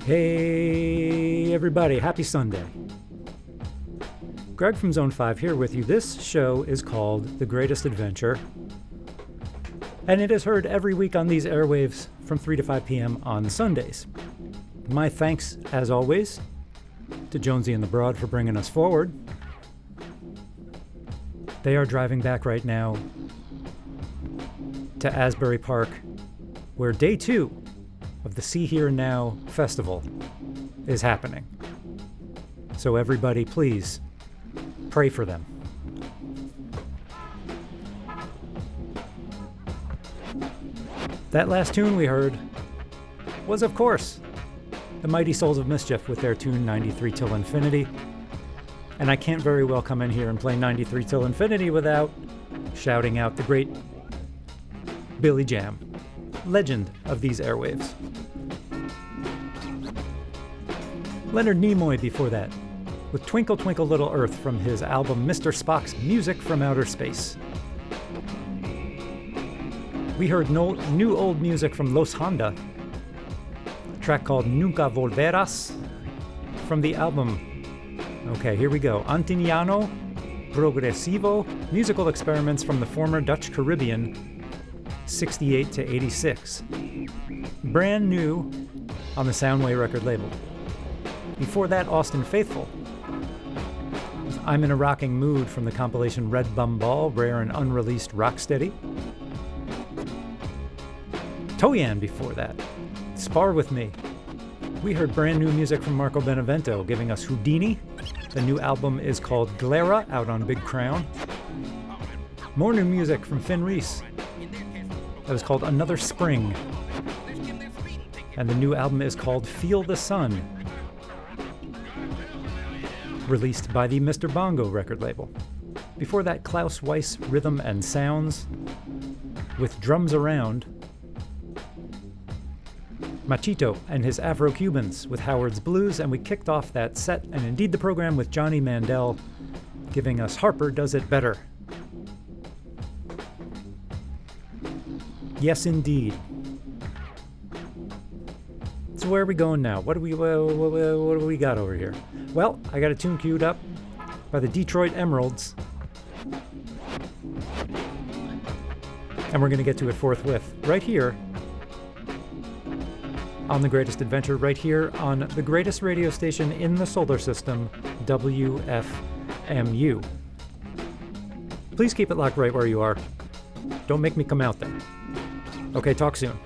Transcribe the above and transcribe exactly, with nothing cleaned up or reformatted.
Hey everybody, happy Sunday. Greg from Zone five here with you. This show is called The Greatest Adventure, and it is heard every week on these airwaves from three to five p.m. on Sundays. My thanks, as always, to Jonesy and the Broad for bringing us forward. They are driving back right now to Asbury Park, where day two of the See Here Now Festival is happening. So everybody, please pray for them. That last tune we heard was, of course, the Mighty Souls of Mischief with their tune ninety-three Till Infinity. And I can't very well come in here and play ninety-three Till Infinity without shouting out the great Billy Jam, legend of these airwaves. Leonard Nimoy before that, with Twinkle Twinkle Little Earth from his album Mister Spock's Music from Outer Space. We heard no, new old music from Los Honda, a track called Nunca Volverás from the album, okay, here we go, Antiniano Progresivo, musical experiments from the former Dutch Caribbean, sixty-eight to eighty-six. Brand new on the Soundway record label. Before that, Austin Faithful. I'm in a Rocking Mood from the compilation Red Bum Ball, rare and unreleased Rocksteady. Toyan before that. Spar With Me. We heard brand new music from Marco Benevento, giving us Houdini. The new album is called Glera, out on Big Crown. More new music from Finn Reese. That was called Another Spring. And the new album is called Feel the Sun, released by the Mister Bongo record label. Before that, Klaus Weiss Rhythm and Sounds with Drums Around. Machito and his Afro-Cubans with Howard's Blues, and we kicked off that set and indeed the program with Johnny Mandel giving us Harper Does It Better. Yes, indeed. So where are we going now? What do we what, what, what do we got over here? Well, I got a tune queued up by the Detroit Emeralds, and we're going to get to it forthwith right here on The Greatest Adventure, right here on the greatest radio station in the solar system, W F M U. Please keep it locked right where you are. Don't make me come out there. Okay, talk soon.